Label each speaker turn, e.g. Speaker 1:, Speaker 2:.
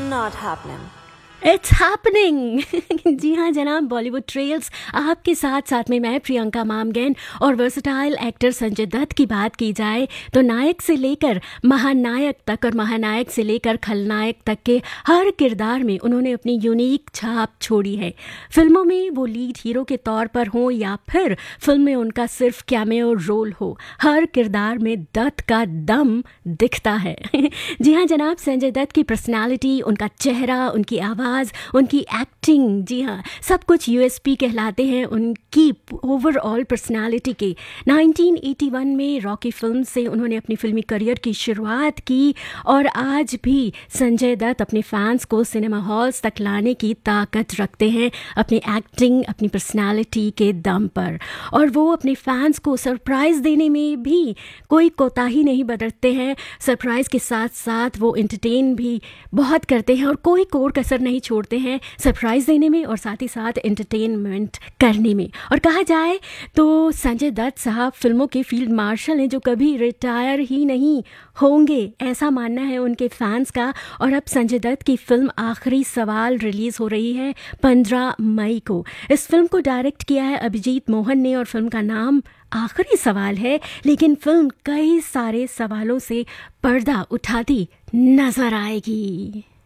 Speaker 1: not happening.
Speaker 2: It's happening. जी हाँ जनाब, Bollywood trails आपके साथ साथ में मैं प्रियंका मामगैन। और वर्सटाइल एक्टर संजय दत्त की बात की जाए तो नायक से लेकर महानायक तक और महानायक से लेकर खलनायक तक के हर किरदार में उन्होंने अपनी यूनिक छाप छोड़ी है। फिल्मों में वो लीड हीरो के तौर पर हो या फिर फिल्म में उनका सिर्फ कैमियो रोल हो, हर किरदार में दत्त का दम दिखता है। जी हाँ जनाब, संजय दत्त की पर्सनालिटी, उनका चेहरा, उनकी आवाज़, उनकी एक्टिंग, जी हाँ, सब कुछ यूएसपी कहलाते हैं उनकी ओवरऑल पर्सनालिटी के। 1981 में रॉकी फिल्म से उन्होंने अपनी फिल्मी करियर की शुरुआत की और आज भी संजय दत्त अपने फैंस को सिनेमा हॉल्स तक लाने की ताकत रखते हैं अपनी एक्टिंग, अपनी पर्सनालिटी के दम पर। और वो अपने फैंस को सरप्राइज़ देने में भी कोई कोताही नहीं बरतते हैं। सरप्राइज़ के साथ साथ वो एंटरटेन भी बहुत करते हैं और कोई कोर कसर नहीं छोड़ते हैं सरप्राइज़ देने में और साथ ही साथ एंटरटेनमेंट करने में। और कहा जाए तो संजय दत्त साहब फिल्मों के फील्ड मार्शल हैं जो कभी रिटायर ही नहीं होंगे, ऐसा मानना है उनके फैंस का। और अब संजय दत्त की फिल्म आखिरी सवाल रिलीज़ हो रही है 15 मई को। इस फिल्म को डायरेक्ट किया है अभिजीत मोहन ने और फिल्म का नाम आखिरी सवाल है, लेकिन फिल्म कई सारे सवालों से पर्दा उठाती नजर आएगी।